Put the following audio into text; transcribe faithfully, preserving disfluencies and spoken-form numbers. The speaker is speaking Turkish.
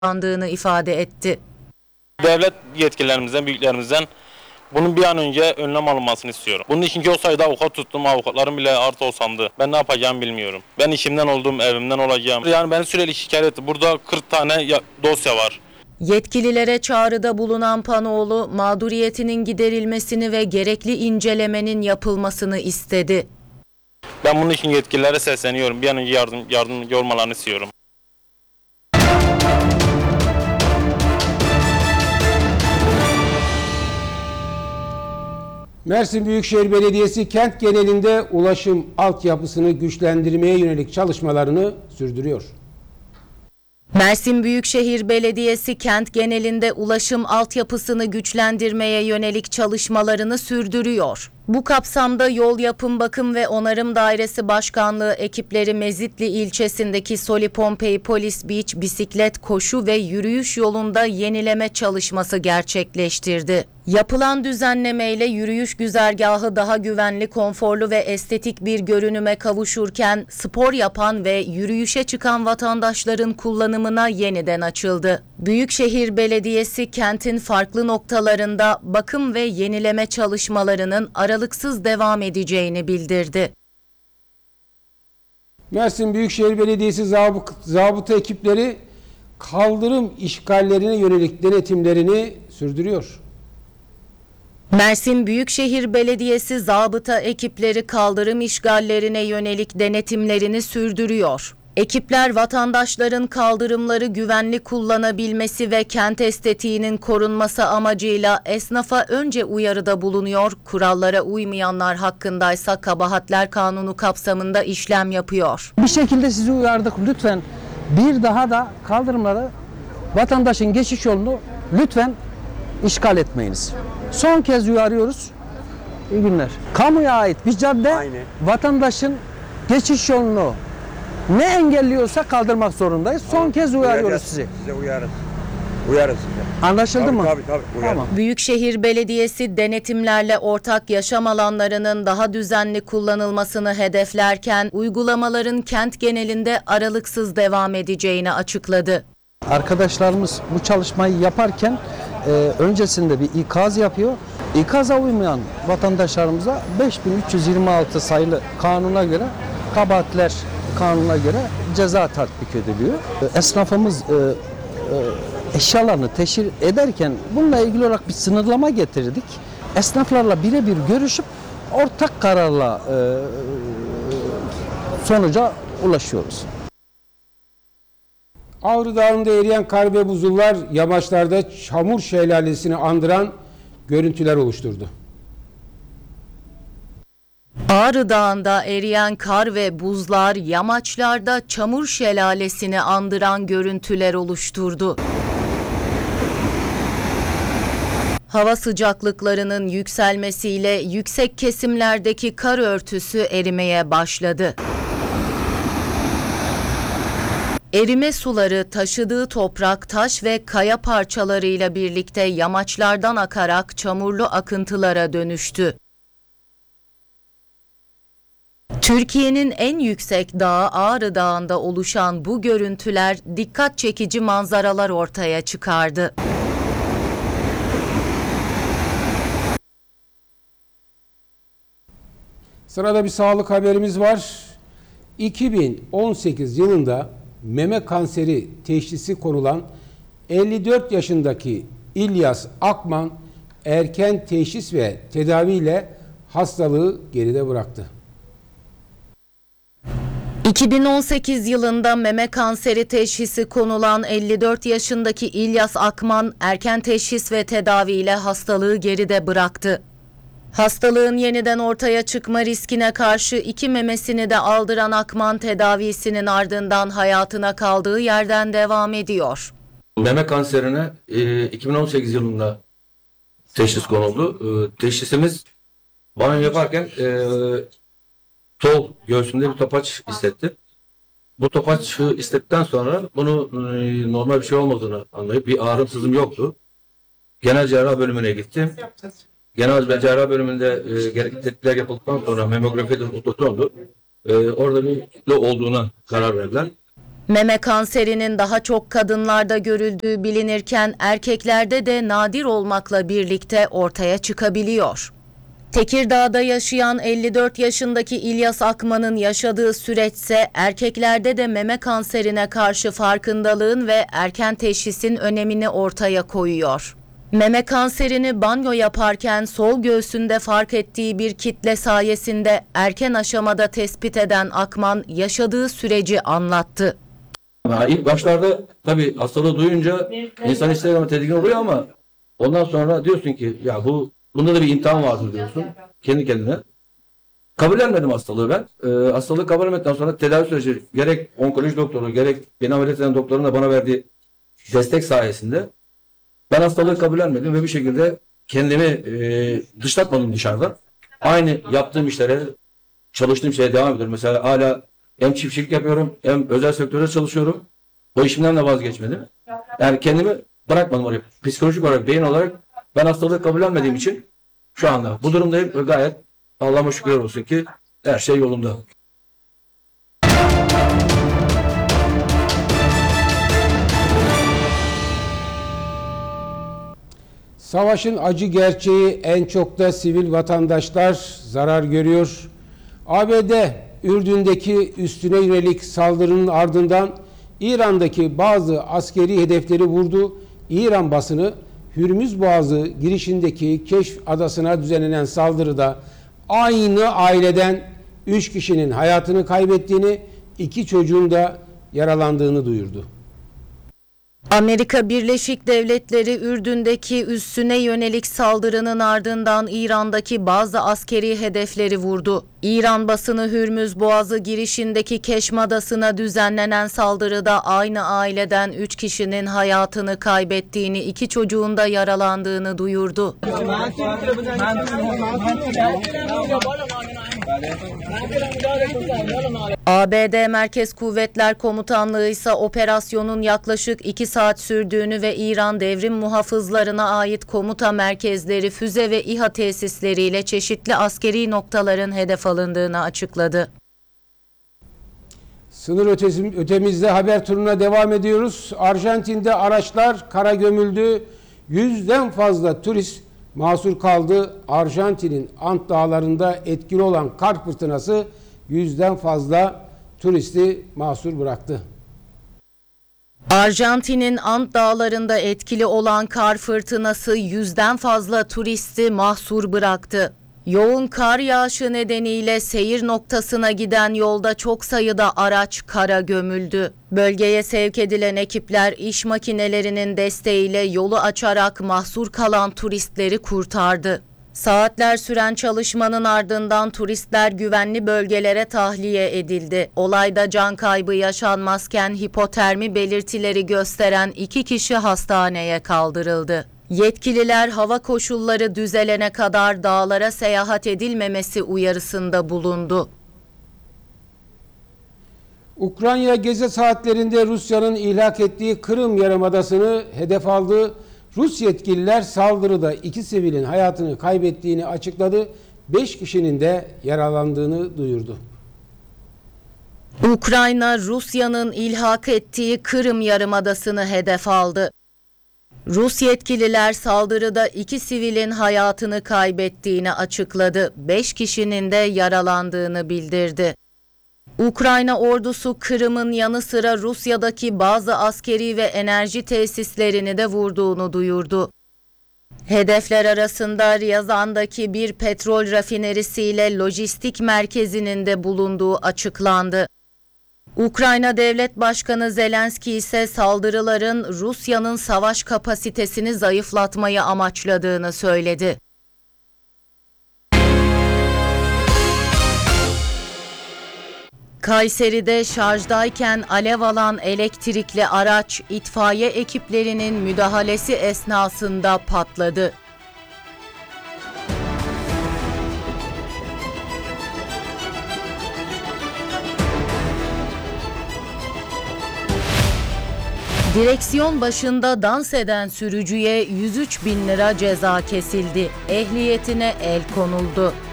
andığını ifade etti. Devlet yetkililerimizden, büyüklerimizden bunun bir an önce önlem alınmasını istiyorum. Bunun için o sayıda avukat tuttum, avukatlarım bile artı o sandı. Ben ne yapacağımı bilmiyorum. Ben işimden oldum, evimden olacağım. Yani beni sürekli şikayet etti. Burada kırk tane dosya var. Yetkililere çağrıda bulunan Panoğlu, mağduriyetinin giderilmesini ve gerekli incelemenin yapılmasını istedi. Ben bunun için yetkililere sesleniyorum. Bir an önce yardım, yardımcı olmalarını istiyorum. Mersin Büyükşehir Belediyesi kent genelinde ulaşım altyapısını güçlendirmeye yönelik çalışmalarını sürdürüyor. Mersin Büyükşehir Belediyesi kent genelinde ulaşım altyapısını güçlendirmeye yönelik çalışmalarını sürdürüyor. Bu kapsamda Yol Yapım Bakım ve Onarım Dairesi Başkanlığı ekipleri Mezitli ilçesindeki Soli Pompei Polis Beach bisiklet, koşu ve yürüyüş yolunda yenileme çalışması gerçekleştirdi. Yapılan düzenlemeyle yürüyüş güzergahı daha güvenli, konforlu ve estetik bir görünüme kavuşurken spor yapan ve yürüyüşe çıkan vatandaşların kullanımına yeniden açıldı. Büyükşehir Belediyesi kentin farklı noktalarında bakım ve yenileme çalışmalarının aralıksız devam edeceğini bildirdi. Mersin Büyükşehir Belediyesi zabıt, zabıta ekipleri kaldırım işgallerine yönelik denetimlerini sürdürüyor. Mersin Büyükşehir Belediyesi zabıta ekipleri kaldırım işgallerine yönelik denetimlerini sürdürüyor. Ekipler vatandaşların kaldırımları güvenli kullanabilmesi ve kent estetiğinin korunması amacıyla esnafa önce uyarıda bulunuyor, kurallara uymayanlar hakkındaysa kabahatler kanunu kapsamında işlem yapıyor. Bir şekilde sizi uyardık, lütfen bir daha da kaldırımları, vatandaşın geçiş yolunu lütfen işgal etmeyiniz. Son kez uyarıyoruz. İyi günler. Kamuya ait bir cadde, Aynen. vatandaşın geçiş yolunu ne engelliyorsa kaldırmak zorundayız. Son tamam. kez uyarıyoruz Uyaracağız. sizi. Size uyarız. Uyarız size. Anlaşıldı tabii, mı? Tabii tabii. Tamam. Büyükşehir Belediyesi denetimlerle ortak yaşam alanlarının daha düzenli kullanılmasını hedeflerken uygulamaların kent genelinde aralıksız devam edeceğini açıkladı. Arkadaşlarımız bu çalışmayı yaparken e, öncesinde bir ikaz yapıyor. İkaza uymayan vatandaşlarımıza beş bin üç yüz yirmi altı sayılı kanuna göre kabahatler kanuna göre ceza tatbik ediliyor. Esnafımız e, e, eşyalarını teşhir ederken bununla ilgili olarak bir sınırlama getirdik. Esnaflarla birebir görüşüp ortak kararla e, sonuca ulaşıyoruz. Ağrı Dağı'nda eriyen kar ve buzullar yamaçlarda çamur şelalesini andıran görüntüler oluşturdu. Ağrı Dağı'nda eriyen kar ve buzlar yamaçlarda çamur şelalesini andıran görüntüler oluşturdu. Hava sıcaklıklarının yükselmesiyle yüksek kesimlerdeki kar örtüsü erimeye başladı. Erime suları taşıdığı toprak, taş ve kaya parçalarıyla birlikte yamaçlardan akarak çamurlu akıntılara dönüştü. Türkiye'nin en yüksek dağı Ağrı Dağı'nda oluşan bu görüntüler dikkat çekici manzaralar ortaya çıkardı. Sırada bir sağlık haberimiz var. iki bin on sekiz yılında meme kanseri teşhisi konulan elli dört yaşındaki İlyas Akman erken teşhis ve tedaviyle hastalığı geride bıraktı. iki bin on sekiz yılında meme kanseri teşhisi konulan elli dört yaşındaki İlyas Akman erken teşhis ve tedaviyle hastalığı geride bıraktı. Hastalığın yeniden ortaya çıkma riskine karşı iki memesini de aldıran Akman tedavisinin ardından hayatına kaldığı yerden devam ediyor. Meme kanserine e, iki bin on sekiz yılında teşhis konuldu. E, teşhisimiz banyo yaparken e, sol göğsümde bir topaç hissetti. Bu topaçı hissettikten sonra bunu e, normal bir şey olmadığını anlayıp bir ağrım sızım yoktu. Genel cerrah bölümüne gittim. Genel cerrah bölümünde e, gerekli tetkikler yapıldıktan sonra memografi de ultrasondu. E, orada bir kitle olduğuna karar verdiler. Meme kanserinin daha çok kadınlarda görüldüğü bilinirken erkeklerde de nadir olmakla birlikte ortaya çıkabiliyor. Tekirdağ'da yaşayan elli dört yaşındaki İlyas Akman'ın yaşadığı süreçse erkeklerde de meme kanserine karşı farkındalığın ve erken teşhisin önemini ortaya koyuyor. Meme kanserini banyo yaparken sol göğsünde fark ettiği bir kitle sayesinde erken aşamada tespit eden Akman yaşadığı süreci anlattı. Ya ilk başlarda tabii hastalığı duyunca insan ister istemez tedirgin oluyor ama ondan sonra diyorsun ki ya bu bunda da bir imtihan vardır diyorsun kendi kendine. Kabullenmedim hastalığı ben. Ee, hastalığı kabullenmedikten sonra tedavi süreci gerek onkoloji doktoru gerek beni ameliyat eden doktorun da bana verdiği destek sayesinde ben hastalığı kabullenmedim ve bir şekilde kendimi e, dışlatmadım dışarıdan. Aynı yaptığım işlere, çalıştığım şeye devam ediyorum. Mesela hala hem çiftçilik yapıyorum hem özel sektörde çalışıyorum. O işimden de vazgeçmedim. Yani kendimi bırakmadım oraya. Psikolojik olarak, beyin olarak ben hastalığı kabullenmediğim için şu anda bu durumdayım ve gayet Allah'ıma şükürler olsun ki her şey yolunda. Savaşın acı gerçeği en çok da sivil vatandaşlar zarar görüyor. A B D, Ürdün'deki üstüne yönelik saldırının ardından İran'daki bazı askeri hedefleri vurdu. İran basını Hürmüz Boğazı girişindeki Keşf Adası'na düzenlenen saldırıda aynı aileden üç kişinin hayatını kaybettiğini, iki çocuğun da yaralandığını duyurdu. Amerika Birleşik Devletleri Ürdün'deki üssüne yönelik saldırının ardından İran'daki bazı askeri hedefleri vurdu. İran basını Hürmüz Boğazı girişindeki Keşf Adası'na düzenlenen saldırıda aynı aileden üç kişinin hayatını kaybettiğini, iki çocuğun da yaralandığını duyurdu. A B D Merkez Kuvvetler Komutanlığı ise operasyonun yaklaşık iki saat sürdüğünü ve İran devrim muhafızlarına ait komuta merkezleri, füze ve İHA tesisleriyle çeşitli askeri noktaların hedef alındığını açıkladı. Sınır ötesi, ötemizde haber turuna devam ediyoruz. Arjantin'de araçlar kara gömüldü. Yüzden fazla turist mahsur kaldı. Arjantin'in Ant Dağları'nda etkili olan kar fırtınası yüzden fazla turisti mahsur bıraktı. Arjantin'in Ant Dağları'nda etkili olan kar fırtınası yüzden fazla turisti mahsur bıraktı. Yoğun kar yağışı nedeniyle seyir noktasına giden yolda çok sayıda araç kara gömüldü. Bölgeye sevk edilen ekipler iş makinelerinin desteğiyle yolu açarak mahsur kalan turistleri kurtardı. Saatler süren çalışmanın ardından turistler güvenli bölgelere tahliye edildi. Olayda can kaybı yaşanmazken hipotermi belirtileri gösteren iki kişi hastaneye kaldırıldı. Yetkililer hava koşulları düzelene kadar dağlara seyahat edilmemesi uyarısında bulundu. Ukrayna gece saatlerinde Rusya'nın ilhak ettiği Kırım Yarımadası'nı hedef aldı. Rus yetkililer saldırıda iki sivilin hayatını kaybettiğini açıkladı. Beş kişinin de yaralandığını duyurdu. Ukrayna, Rusya'nın ilhak ettiği Kırım Yarımadası'nı hedef aldı. Rus yetkililer saldırıda iki sivilin hayatını kaybettiğini açıkladı. Beş kişinin de yaralandığını bildirdi. Ukrayna ordusu Kırım'ın yanı sıra Rusya'daki bazı askeri ve enerji tesislerini de vurduğunu duyurdu. Hedefler arasında Ryazan'daki bir petrol rafinerisiyle lojistik merkezinin de bulunduğu açıklandı. Ukrayna Devlet Başkanı Zelenski ise saldırıların Rusya'nın savaş kapasitesini zayıflatmayı amaçladığını söyledi. Kayseri'de şarjdayken alev alan elektrikli araç itfaiye ekiplerinin müdahalesi esnasında patladı. Direksiyon başında dans eden sürücüye yüz üç bin lira ceza kesildi. Ehliyetine el konuldu.